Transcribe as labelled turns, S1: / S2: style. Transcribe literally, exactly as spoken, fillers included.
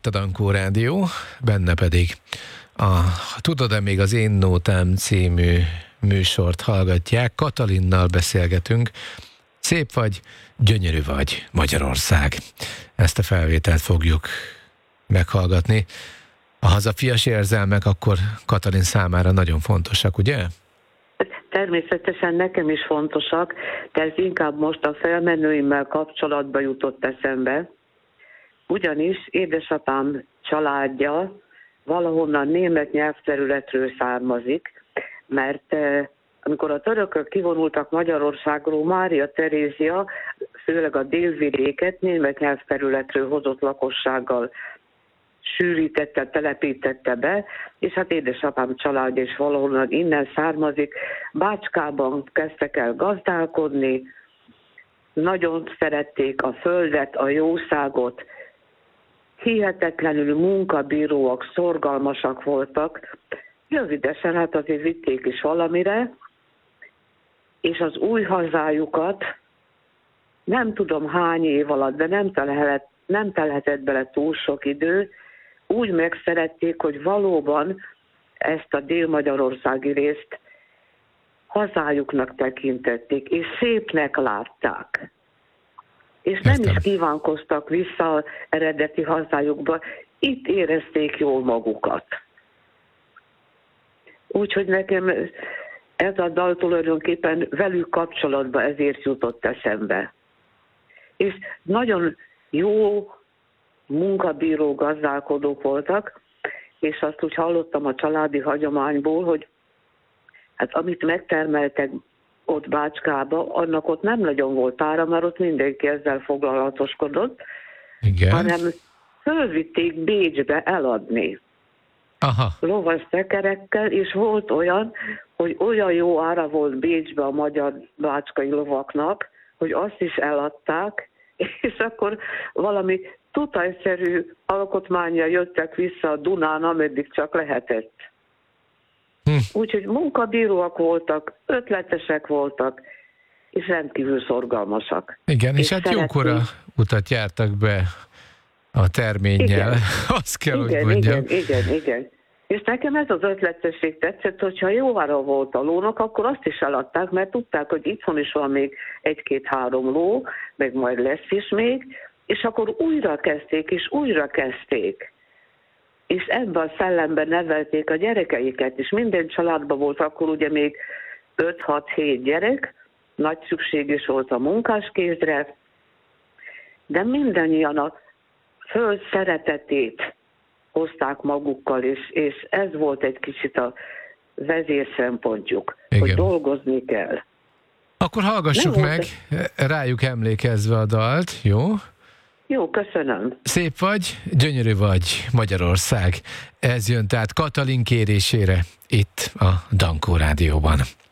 S1: itt a Dankó Rádió, benne pedig a Tudod-e még az Én Nótám című műsort hallgatják. Katalinnal beszélgetünk. Szép vagy, gyönyörű vagy, Magyarország. Ezt a felvételt fogjuk meghallgatni. A hazafias érzelmek akkor Katalin számára nagyon fontosak, ugye?
S2: Természetesen nekem is fontosak, de ez inkább most a felmenőimmel kapcsolatba jutott eszembe. Ugyanis édesapám családja valahonnan német nyelvterületről származik, mert eh, amikor a törökök kivonultak Magyarországról, Mária Terézia főleg a délvidéket német nyelvterületről hozott lakossággal sűrítette, telepítette be, és hát édesapám családja is valahonnan innen származik. Bácskában kezdtek el gazdálkodni, nagyon szerették a földet, a jószágot, hihetetlenül munkabíróak, szorgalmasak voltak, rövidesen hát azért vitték is valamire, és az új hazájukat nem tudom hány év alatt, de nem telhetett, nem telhetett bele túl sok idő, úgy megszerették, hogy valóban ezt a dél-magyarországi részt hazájuknak tekintették, és szépnek látták. És nem is kívánkoztak vissza az eredeti hazájukba, itt érezték jól magukat. Úgyhogy nekem ez a dal tulajdonképpen velük kapcsolatban ezért jutott eszembe. És nagyon jó munkabíró gazdálkodók voltak, és azt úgy hallottam a családi hagyományból, hogy hát amit megtermeltek ott Bácskába, annak ott nem nagyon volt ára, mert ott mindenki ezzel foglalatoskodott,
S1: igen,
S2: hanem fölvitték Bécsbe eladni.
S1: Aha.
S2: Lovas szekerekkel, és volt olyan, hogy olyan jó ára volt Bécsbe a magyar bácskai lovaknak, hogy azt is eladták, és akkor valami tutajszerű alkotmánnyal jöttek vissza a Dunán, ameddig csak lehetett. Hm. Úgyhogy munkabíróak voltak, ötletesek voltak, és rendkívül szorgalmasak.
S1: Igen, és, és hát
S2: szeretnék...
S1: jókora utat jártak be a terménnyel, azt kell,
S2: igen,
S1: hogy mondjam.
S2: Igen, igen, igen. És nekem ez az ötletesség tetszett, hogyha jó ára volt a lónak, akkor azt is eladták, mert tudták, hogy itthon is van még egy-két-három ló, meg majd lesz is még, és akkor újra kezdték, és újra kezdték. És ebben a szellemben nevelték a gyerekeiket, és minden családban volt akkor ugye még öt-hat-hét gyerek, nagy szükség is volt a munkáskézre, de mindannyian a föld szeretetét hozták magukkal, és, és ez volt egy kicsit a vezérszempontjuk, hogy dolgozni kell.
S1: Akkor hallgassuk Nem meg, volt... rájuk emlékezve a dalt, jó?
S2: Jó, köszönöm.
S1: Szép vagy, gyönyörű vagy, Magyarország. Ez jön tehát Katalin kérésére itt a Dankó Rádióban.